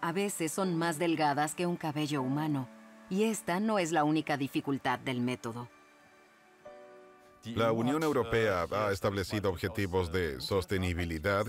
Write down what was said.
a veces son más delgadas que un cabello humano, y esta no es la única dificultad del método. La Unión Europea ha establecido objetivos de sostenibilidad